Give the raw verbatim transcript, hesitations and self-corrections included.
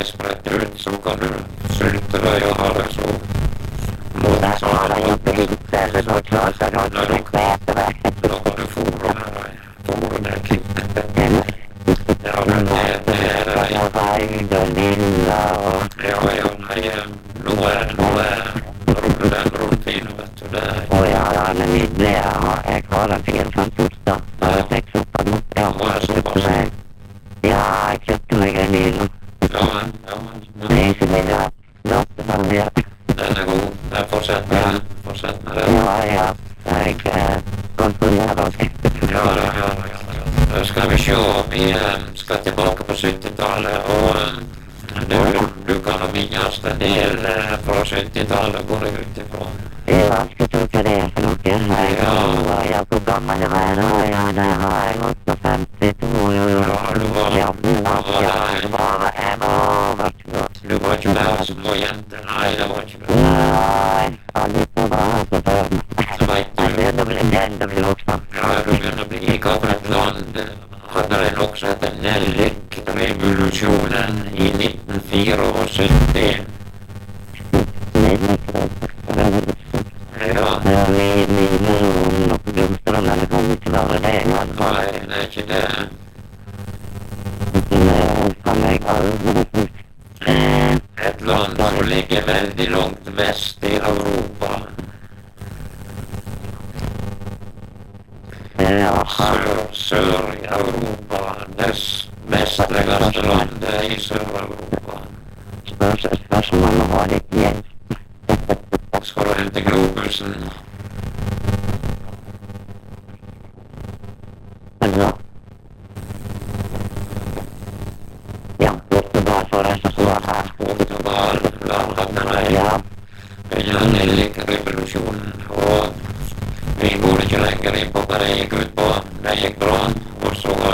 sprätter ut så kan du sluta dig och ha det så mot Där så har att jag inte lite eller så klart så då när det du kväter verkligen. då har du forum här forum där klippet ja men det det är Jag var ju och lilla och ja ja nej nu är nu är den rutin vet du där och jag har en idé och jag klarar fel från första. Jag fick sopa mot det och vad är så pass ja, jag köpte mig en lilla. ja ja Det är inte det jag låter från det. den är god där fortsätt med den fortsätt med den Ja, ja, jag kontrollerar oss. ja ja ja ja då ska vi se vi ska tillbaka på sjuttiotalet och du, du kan nog minnas en del från sjuttiotalet går det utifrån Jag ska tolka det för något. Ja, jag på gammal jag var då. Ja, där har jag gått på femtiotvå. ja du var Ja, nu var jag var jag var varsågod. du var inte där som var egentligen nej det var inte där Nej, ja, det var så för så vet du det blev den, det blev också. ja du menar bli Gavletland hade den också den elektrorevolutionen i nittonhundrasjuttio Nej, men ja ja, vi vi nu och Blomström hade kommit till vara det. nej det är inte det Men kan jag eh ett land som ligger väldigt långt väst i Europa ja, Sör, sör i Europa, dess västligaste land är i Söreuropa. spörs spörs om man har det igen. Ska du inte Globusen? Alltså. Ja, Portugal får resa så här. Portugal, Lagarna, Ja, den revolutionen och vi borde inte längre in på Paris, ut på, det gick bra och så